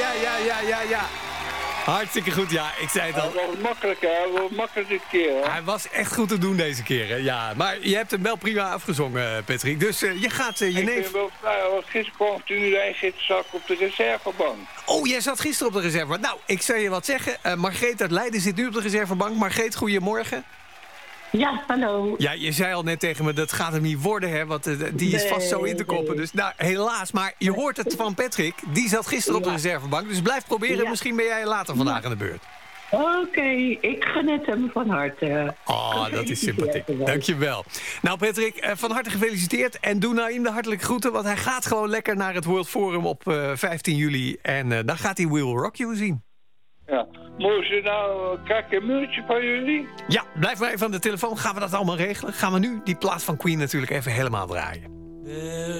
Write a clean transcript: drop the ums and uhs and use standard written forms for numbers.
ja. Hartstikke goed, ja. Ik zei het al. Dat was makkelijk, hè. Dat was makkelijk dit keer, hè. Hij was echt goed te doen deze keer, hè. Ja. Maar je hebt hem wel prima afgezongen, Patrick. Dus je gaat je Ik neef... ben wel vrij, want gisteren kwam toen iedereen zak op de reservebank. Oh, jij zat gisteren op de reservebank. Nou, ik zal je wat zeggen. Margreet uit Leiden zit nu op de reservebank. Margreet, goedemorgen. Ja, hallo. Ja, je zei al net tegen me, dat gaat hem niet worden, hè. Want die is vast zo in te koppen. Dus nou, helaas. Maar je hoort het van Patrick. Die zat gisteren op de reservebank. Dus blijf proberen. Ja. Misschien ben jij later vandaag aan de beurt. Oké, ik gun het hem van harte. Oh, dat is sympathiek. Dankjewel. Nou, Patrick, van harte gefeliciteerd. En doe Naïm de hartelijke groeten. Want hij gaat gewoon lekker naar het World Forum op 15 juli. En dan gaat hij We Will Rock You zien. Ja. Mogen ze nou een muurtje van jullie? Ja, blijf maar even aan de telefoon. Gaan we dat allemaal regelen? Gaan we nu die plaat van Queen natuurlijk even helemaal draaien.